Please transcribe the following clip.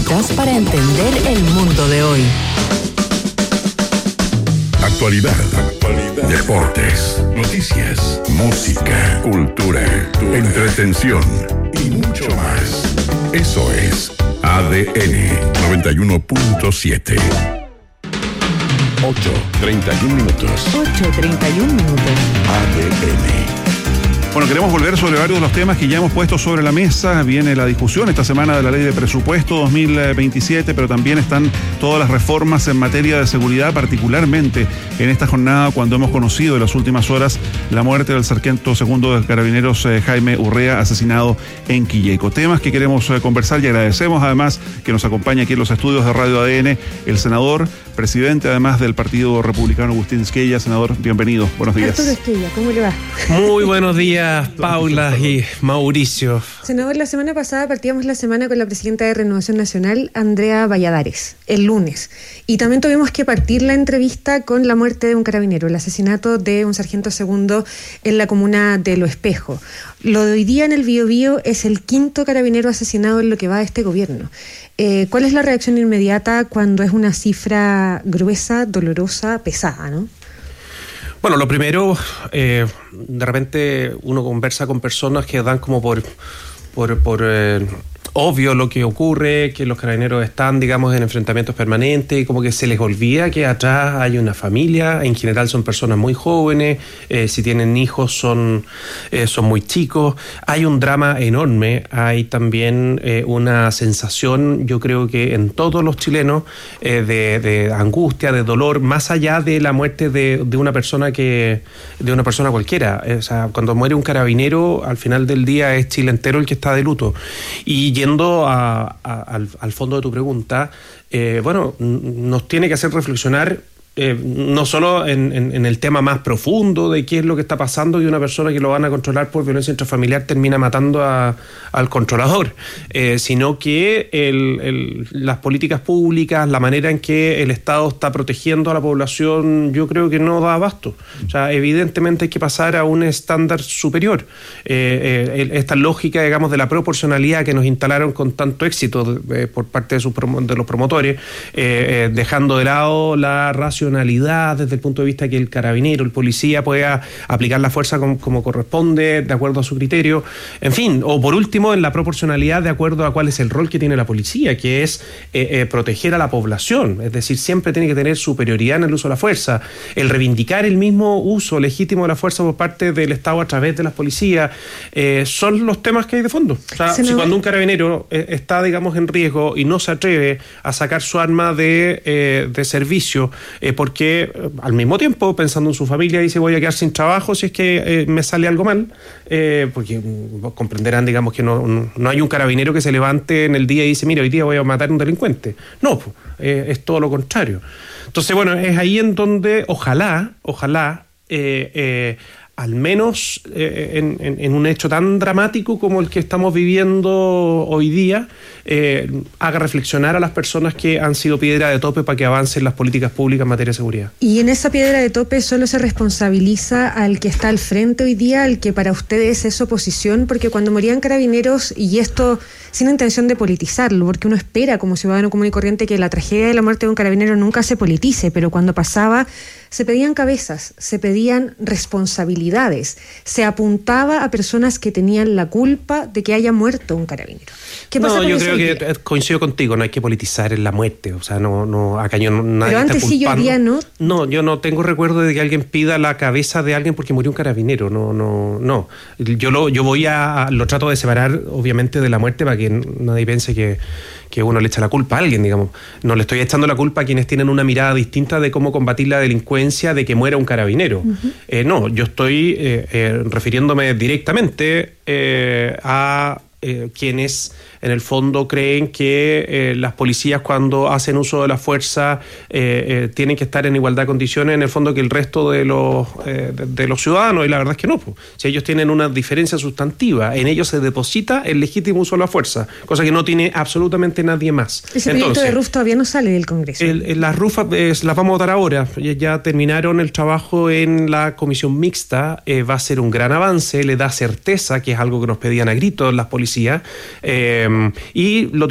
necesitas para entender el mundo de hoy. Actualidad, deportes, noticias, música, cultura, entretención y mucho más. Eso es ADN 91.7. 8:31 minutos. 8:31 minutos. ADN. Bueno, queremos volver sobre varios de los temas que ya hemos puesto sobre la mesa. Viene la discusión esta semana de la Ley de Presupuesto 2027, pero también están todas las reformas en materia de seguridad, particularmente en esta jornada cuando hemos conocido en las últimas horas la muerte del sargento segundo de Carabineros Jaime Urrea, asesinado en Quilleco. Temas que queremos conversar y agradecemos además que nos acompaña aquí en los estudios de Radio ADN el senador, presidente además del Partido Republicano, Agustín Esquella. Senador, bienvenido. Buenos días. Arturo Esquella, ¿cómo le va? Muy buenos días, Paula y Mauricio. Senador, la semana pasada partíamos la semana con la presidenta de Renovación Nacional, Andrea Valladares, el lunes. Y también tuvimos que partir la entrevista con la muerte de un carabinero, el asesinato de un sargento segundo en la comuna de Lo Espejo. Lo de hoy día en el Biobío es el quinto carabinero asesinado en lo que va de este gobierno. ¿Cuál es la reacción inmediata cuando es una cifra gruesa, dolorosa, pesada, no? Bueno, lo primero, de repente uno conversa con personas que dan como por obvio lo que ocurre, que los carabineros están, digamos, en enfrentamientos permanentes, y como que se les olvida que atrás hay una familia. En general son personas muy jóvenes, si tienen hijos son muy chicos. Hay un drama enorme, hay también una sensación, yo creo que en todos los chilenos, de angustia, de dolor, más allá de la muerte de una persona cualquiera. O sea, cuando muere un carabinero, al final del día es Chile entero el que está de luto. Y yendo al fondo de tu pregunta, bueno, nos tiene que hacer reflexionar no solo en el tema más profundo de qué es lo que está pasando, que una persona que lo van a controlar por violencia intrafamiliar termina matando al controlador, sino que las políticas públicas, la manera en que el Estado está protegiendo a la población, yo creo que no da abasto. O sea, evidentemente hay que pasar a un estándar superior. Esta lógica, digamos, de la proporcionalidad que nos instalaron con tanto éxito por parte de los promotores, dejando de lado la racionalidad desde el punto de vista que el carabinero, el policía pueda aplicar la fuerza como corresponde, de acuerdo a su criterio, en fin, o por último en la proporcionalidad de acuerdo a cuál es el rol que tiene la policía, que es proteger a la población, es decir, siempre tiene que tener superioridad en el uso de la fuerza, el reivindicar el mismo uso legítimo de la fuerza por parte del Estado a través de las policías, son los temas que hay de fondo. O sea, si cuando un carabinero está, digamos, en riesgo y no se atreve a sacar su arma de servicio, porque al mismo tiempo, pensando en su familia, dice voy a quedar sin trabajo si es que me sale algo mal, porque comprenderán, digamos, que no hay un carabinero que se levante en el día y dice, mira, hoy día voy a matar a un delincuente. No, es todo lo contrario. Entonces, bueno, es ahí en donde ojalá, al menos en un hecho tan dramático como el que estamos viviendo hoy día, haga reflexionar a las personas que han sido piedra de tope para que avancen las políticas públicas en materia de seguridad. Y en esa piedra de tope solo se responsabiliza al que está al frente hoy día, al que para ustedes es oposición, porque cuando morían carabineros, y esto sin intención de politizarlo, porque uno espera como ciudadano común y corriente que la tragedia de la muerte de un carabinero nunca se politice, pero cuando pasaba se pedían cabezas, se pedían responsabilidades, se apuntaba a personas que tenían la culpa de que haya muerto un carabinero. ¿Qué pasa con yo eso creo hoy que día? coincido contigo, no hay que politizar en la muerte, o sea, no acá yo nadie pero antes está sí, culpando. hoy día no. No, yo no tengo recuerdo de que alguien pida la cabeza de alguien porque murió un carabinero, no. Yo lo trato de separar, obviamente, de la muerte para que nadie piense que uno le echa la culpa a alguien, digamos. No le estoy echando la culpa a quienes tienen una mirada distinta de cómo combatir la delincuencia de que muera un carabinero. Uh-huh. No, yo estoy refiriéndome directamente a quienes en el fondo creen que las policías, cuando hacen uso de la fuerza, tienen que estar en igualdad de condiciones en el fondo que el resto de los ciudadanos, y la verdad es que no. Si ellos tienen una diferencia sustantiva, en ellos se deposita el legítimo uso de la fuerza, cosa que no tiene absolutamente nadie más. Ese proyecto de RUF todavía no sale del Congreso. Las RUF las vamos a votar ahora, ya terminaron el trabajo en la comisión mixta, va a ser un gran avance, le da certeza, que es algo que nos pedían a gritos las policías, y lo